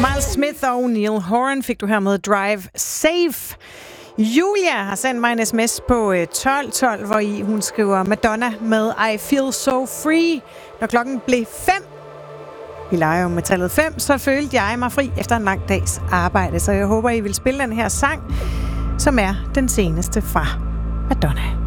Miles Smith og Neil Horan fik du her med Drive Safe. Julia har sendt mig en sms på 1212, hvor hun skriver Madonna med I Feel So Free. Når klokken blev 5, vi leger jo med tallet 5, så følte jeg mig fri efter en lang dags arbejde. Så jeg håber, I vil spille den her sang, som er den seneste fra Madonna.